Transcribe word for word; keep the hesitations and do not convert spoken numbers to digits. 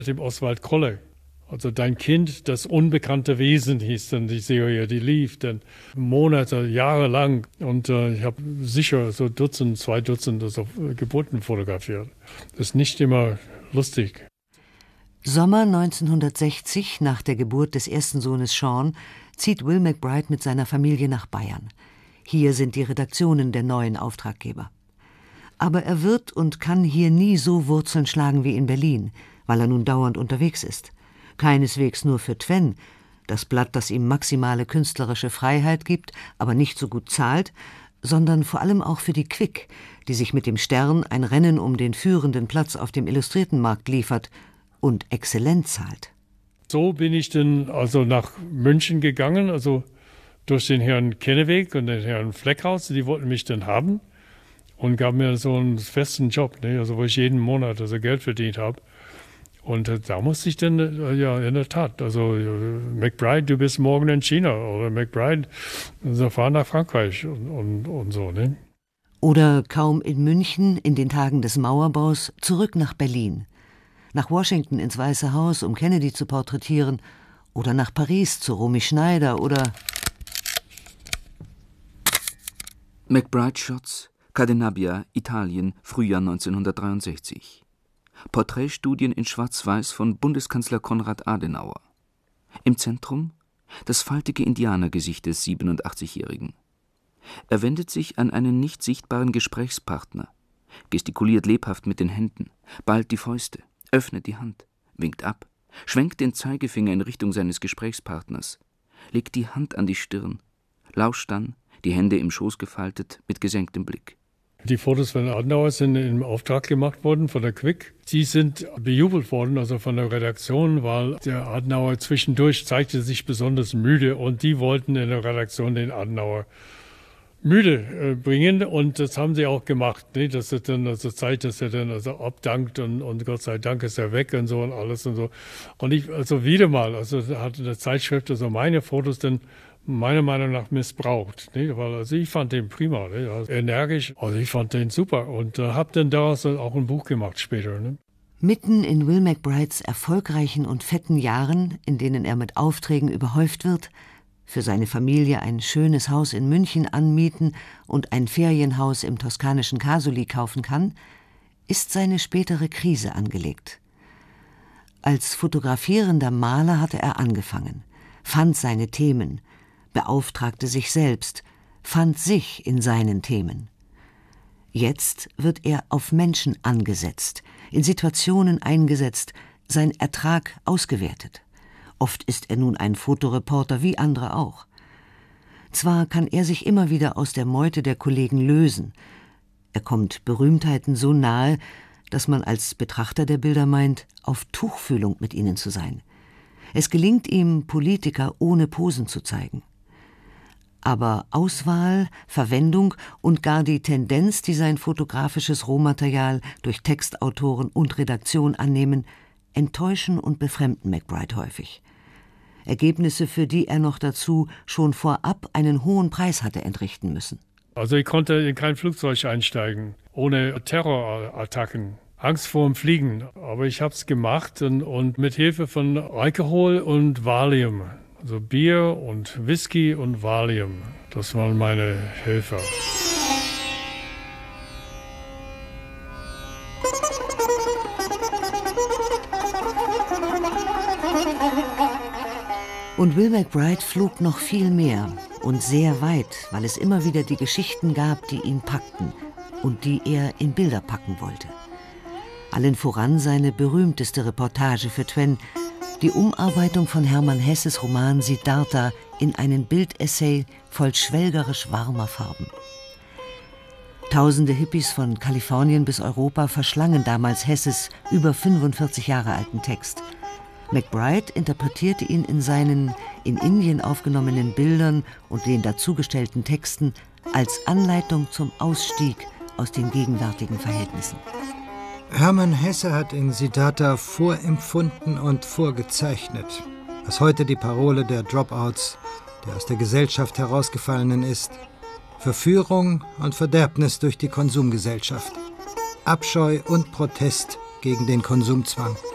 dem Oswald Kolle. Also Dein Kind, das unbekannte Wesen hieß dann die Serie, die lief dann Monate, Jahre lang. Und äh, ich habe sicher so Dutzend, zwei Dutzend das auf Geburten fotografiert. Das ist nicht immer lustig. Sommer neunzehnhundertsechzig, nach der Geburt des ersten Sohnes Sean, zieht Will McBride mit seiner Familie nach Bayern. Hier sind die Redaktionen der neuen Auftraggeber. Aber er wird und kann hier nie so Wurzeln schlagen wie in Berlin, weil er nun dauernd unterwegs ist. Keineswegs nur für Twen, das Blatt, das ihm maximale künstlerische Freiheit gibt, aber nicht so gut zahlt, sondern vor allem auch für die Quick, die sich mit dem Stern ein Rennen um den führenden Platz auf dem Illustriertenmarkt liefert und exzellent zahlt. So bin ich dann also nach München gegangen, also durch den Herrn Kenneweg und den Herrn Fleckhaus, die wollten mich dann haben und gaben mir so einen festen Job, ne, also wo ich jeden Monat also Geld verdient habe. Und äh, da musste ich dann, äh, ja, in der Tat, also äh, McBride, du bist morgen in China oder McBride, also fahr nach Frankreich und, und, und so, ne? Oder kaum in München in den Tagen des Mauerbaus zurück nach Berlin. Nach Washington ins Weiße Haus, um Kennedy zu porträtieren. Oder nach Paris zu Romy Schneider oder... McBride-Shots, Cadenabbia, Italien, Frühjahr neunzehnhundertdreiundsechzig. Porträtstudien in Schwarz-Weiß von Bundeskanzler Konrad Adenauer. Im Zentrum das faltige Indianergesicht des siebenundachtzigjährigen. Er wendet sich an einen nicht sichtbaren Gesprächspartner, gestikuliert lebhaft mit den Händen, ballt die Fäuste, öffnet die Hand, winkt ab, schwenkt den Zeigefinger in Richtung seines Gesprächspartners, legt die Hand an die Stirn, lauscht dann, die Hände im Schoß gefaltet, mit gesenktem Blick. Die Fotos von Adenauer sind im Auftrag gemacht worden von der Quick. Die sind bejubelt worden, also von der Redaktion, weil der Adenauer zwischendurch zeigte sich besonders müde und die wollten in der Redaktion den Adenauer müde äh, bringen und das haben sie auch gemacht, ne? Dass er dann also zeigt, dass er dann also abdankt und, und Gott sei Dank ist er weg und so und alles und so. Und ich, also wieder mal, also hatte eine Zeitschrift also meine Fotos dann meiner Meinung nach missbraucht, ne? Weil also ich fand den prima, ne? Also energisch, also ich fand den super und äh, habe dann daraus auch ein Buch gemacht später. Ne? Mitten in Will McBrides erfolgreichen und fetten Jahren, in denen er mit Aufträgen überhäuft wird, für seine Familie ein schönes Haus in München anmieten und ein Ferienhaus im toskanischen Casoli kaufen kann, ist seine spätere Krise angelegt. Als fotografierender Maler hatte er angefangen, fand seine Themen, beauftragte sich selbst, fand sich in seinen Themen. Jetzt wird er auf Menschen angesetzt, in Situationen eingesetzt, sein Ertrag ausgewertet. Oft ist er nun ein Fotoreporter wie andere auch. Zwar kann er sich immer wieder aus der Meute der Kollegen lösen. Er kommt Berühmtheiten so nahe, dass man als Betrachter der Bilder meint, auf Tuchfühlung mit ihnen zu sein. Es gelingt ihm, Politiker ohne Posen zu zeigen. Aber Auswahl, Verwendung und gar die Tendenz, die sein fotografisches Rohmaterial durch Textautoren und Redaktion annehmen, enttäuschen und befremden McBride häufig. Ergebnisse, für die er noch dazu schon vorab einen hohen Preis hatte entrichten müssen. Also ich konnte in kein Flugzeug einsteigen, ohne Terrorattacken, Angst vor dem Fliegen. Aber ich habe es gemacht und, und mit Hilfe von Alkohol und Valium. Also Bier und Whisky und Valium, das waren meine Helfer. Und Will McBride flog noch viel mehr und sehr weit, weil es immer wieder die Geschichten gab, die ihn packten und die er in Bilder packen wollte. Allen voran seine berühmteste Reportage für Twen, die Umarbeitung von Hermann Hesses Roman Siddhartha in einen Bildessay voll schwelgerisch warmer Farben. Tausende Hippies von Kalifornien bis Europa verschlangen damals Hesses über fünfundvierzig Jahre alten Text. McBride interpretierte ihn in seinen in Indien aufgenommenen Bildern und den dazugestellten Texten als Anleitung zum Ausstieg aus den gegenwärtigen Verhältnissen. Hermann Hesse hat in Siddhartha vorempfunden und vorgezeichnet, was heute die Parole der Dropouts, der aus der Gesellschaft herausgefallenen ist. Verführung und Verderbnis durch die Konsumgesellschaft. Abscheu und Protest gegen den Konsumzwang.